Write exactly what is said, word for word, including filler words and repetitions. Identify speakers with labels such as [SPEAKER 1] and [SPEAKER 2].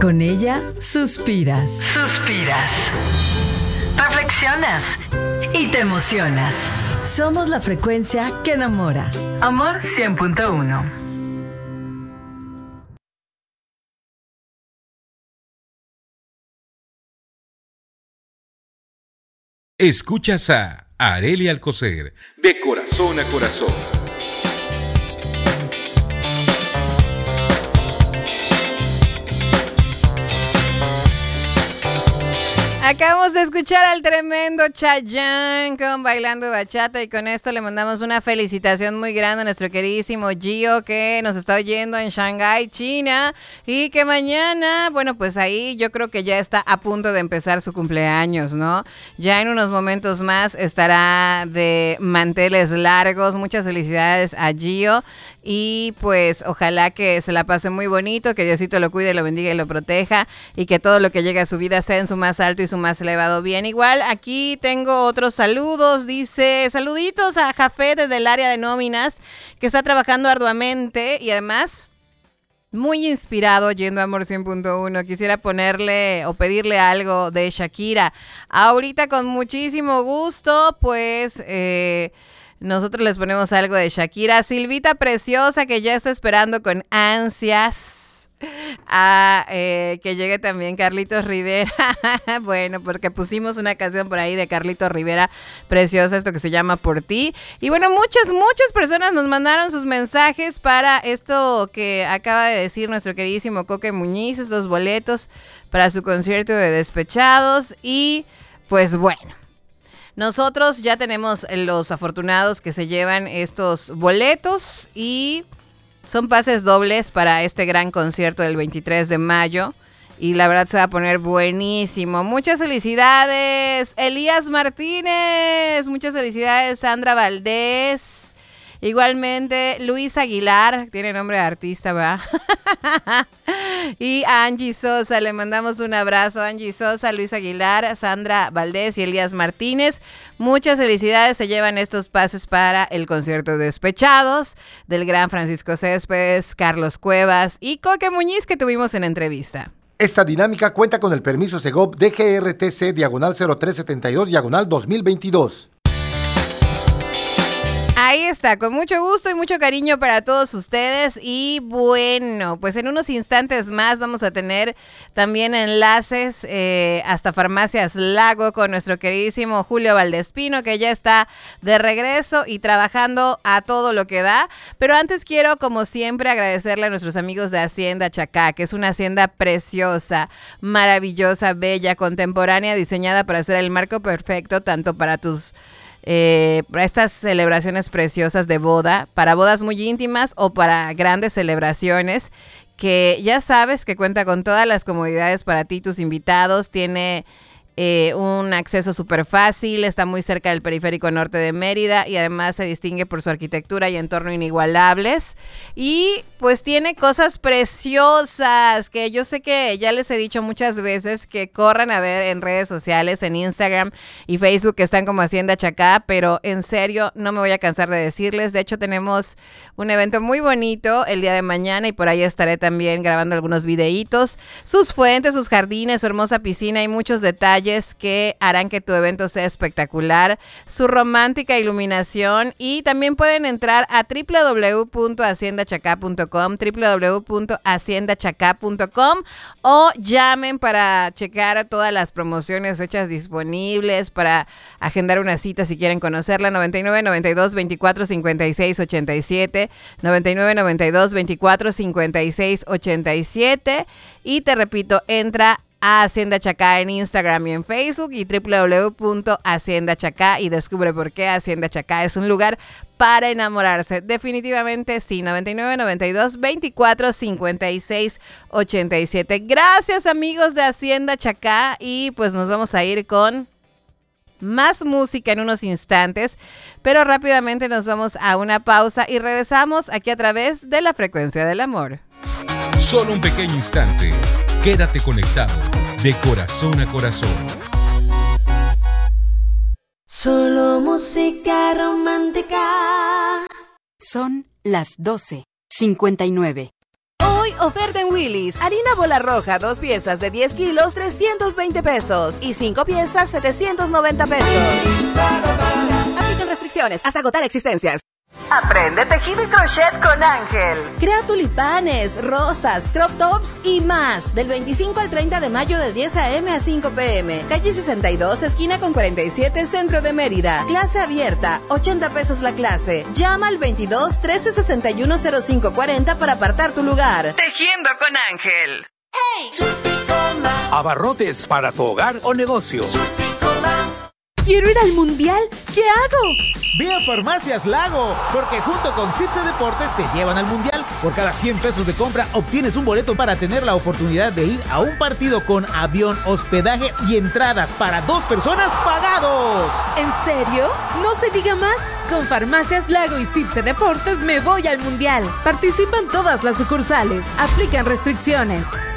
[SPEAKER 1] Con ella suspiras.
[SPEAKER 2] Suspiras. Reflexionas.
[SPEAKER 1] Y te emocionas. Somos la frecuencia que enamora.
[SPEAKER 2] Amor cien punto uno.
[SPEAKER 3] Escuchas a Arely Alcocer, de corazón a corazón.
[SPEAKER 4] Acabamos de escuchar al tremendo Chayanne con Bailando Bachata, y con esto le mandamos una felicitación muy grande a nuestro queridísimo Gio, que nos está oyendo en Shanghái, China, y que mañana, bueno, pues ahí yo creo que ya está a punto de empezar su cumpleaños, ¿no? Ya en unos momentos más estará de manteles largos. Muchas felicidades a Gio, y pues ojalá que se la pase muy bonito, que Diosito lo cuide, lo bendiga y lo proteja, y que todo lo que llegue a su vida sea en su más alto y su más elevado bien. Igual aquí tengo otros saludos. Dice: saluditos a Jafet desde el área de nóminas, que está trabajando arduamente y además muy inspirado yendo a Amor cien punto uno. Quisiera ponerle o pedirle algo de Shakira. Ahorita con muchísimo gusto, pues eh, nosotros les ponemos algo de Shakira. Silvita preciosa, que ya está esperando con ansias a eh, que llegue también Carlitos Rivera. Bueno, porque pusimos una canción por ahí de Carlitos Rivera preciosa, esto que se llama Por Ti. Y bueno, muchas, muchas personas nos mandaron sus mensajes para esto que acaba de decir nuestro queridísimo Coque Muñiz, estos boletos para su concierto de Despechados. Y pues bueno, nosotros ya tenemos los afortunados que se llevan estos boletos, y son pases dobles para este gran concierto del veintitrés de mayo. Y la verdad se va a poner buenísimo. Muchas felicidades, Elías Martínez. Muchas felicidades, Sandra Valdés. Igualmente, Luis Aguilar. Tiene nombre de artista, ¿verdad? Y a Angie Sosa, le mandamos un abrazo. Angie Sosa, Luis Aguilar, Sandra Valdés y Elías Martínez. Muchas felicidades, se llevan estos pases para el concierto de Despechados del gran Francisco Céspedes, Carlos Cuevas y Coque Muñiz, que tuvimos en entrevista.
[SPEAKER 5] Esta dinámica cuenta con el permiso Segov D G R T C diagonal cero tres setenta y dos diagonal dos mil veintidós.
[SPEAKER 4] Ahí está, con mucho gusto y mucho cariño para todos ustedes. Y bueno, pues en unos instantes más vamos a tener también enlaces eh, hasta Farmacias Lago con nuestro queridísimo Julio Valdespino, que ya está de regreso y trabajando a todo lo que da. Pero antes quiero, como siempre, agradecerle a nuestros amigos de Hacienda Chacá, que es una hacienda preciosa, maravillosa, bella, contemporánea, diseñada para ser el marco perfecto tanto para tus Eh, para estas celebraciones preciosas de boda, para bodas muy íntimas o para grandes celebraciones, que ya sabes que cuenta con todas las comodidades para ti y tus invitados. Tiene eh, un acceso súper fácil, está muy cerca del periférico norte de Mérida y además se distingue por su arquitectura y entorno inigualables. Y pues tiene cosas preciosas que yo sé que ya les he dicho muchas veces que corran a ver en redes sociales, en Instagram y Facebook, que están como Hacienda Chacá, pero en serio no me voy a cansar de decirles. De hecho, tenemos un evento muy bonito el día de mañana y por ahí estaré también grabando algunos videitos. Sus fuentes, sus jardines, su hermosa piscina y muchos detalles que harán que tu evento sea espectacular, su romántica iluminación. Y también pueden entrar a doble u doble u doble u punto hacienda chacá punto com, doble u doble u doble u punto hacienda chacá punto com, o llamen para checar todas las promociones hechas disponibles, para agendar una cita si quieren conocerla. noventa y nueve, noventa y dos, veinticuatro, cincuenta y seis, ochenta y siete, noventa y nueve, noventa y dos, veinticuatro, cincuenta y seis, ochenta y siete. Y te repito, entra a Hacienda Chacá en Instagram y en Facebook, y doble u doble u doble u punto hacienda chacá, y descubre por qué Hacienda Chacá es un lugar para enamorarse. Definitivamente sí. Noventa y nueve, noventa y dos, veinticuatro, cincuenta y seis, ochenta y siete. Gracias, amigos de Hacienda Chacá, y pues nos vamos a ir con más música en unos instantes, pero rápidamente nos vamos a una pausa y regresamos aquí a través de la frecuencia del amor.
[SPEAKER 3] Solo un pequeño instante. Quédate conectado de corazón a corazón.
[SPEAKER 6] Solo música romántica.
[SPEAKER 7] Son las doce cincuenta y nueve.
[SPEAKER 6] Oh,
[SPEAKER 7] Hoy oferta en Willy's. Harina bola roja, dos piezas de diez kilos, trescientos veinte pesos. Y cinco piezas, setecientos noventa pesos. Aplican restricciones hasta agotar existencias.
[SPEAKER 2] Aprende tejido y crochet con Ángel.
[SPEAKER 7] Crea tulipanes, rosas, crop tops y más. Del veinticinco al treinta de mayo de diez a eme a cinco pe eme. Calle sesenta y dos, esquina con cuarenta y siete, centro de Mérida. Clase abierta, ochenta pesos la clase. Llama al veintidós, trece, sesenta y uno, cero cinco cuarenta para apartar tu lugar.
[SPEAKER 2] Tejiendo con Ángel.
[SPEAKER 8] Abarrotes para tu hogar o negocio.
[SPEAKER 9] ¿Quiero ir al mundial? ¿Qué hago?
[SPEAKER 10] Ve a Farmacias Lago, porque junto con Cipse Deportes te llevan al mundial. Por cada cien pesos de compra obtienes un boleto para tener la oportunidad de ir a un partido con avión, hospedaje y entradas para dos personas pagados.
[SPEAKER 9] ¿En serio? No se diga más. Con Farmacias Lago y Cipse Deportes me voy al mundial. Participan todas las sucursales. Aplican restricciones.